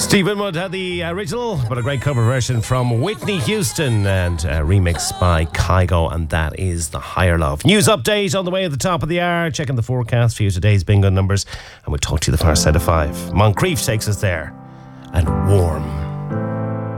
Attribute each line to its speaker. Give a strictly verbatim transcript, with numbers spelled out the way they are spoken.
Speaker 1: Steve Winwood had the original, but a great cover version from Whitney Houston and a remix by Kygo, and that is The Higher Love. News update on the way at the top of the hour. Checking the forecast for you today's bingo numbers, and we'll talk to you the far side of five. Moncrief takes us there, and warm.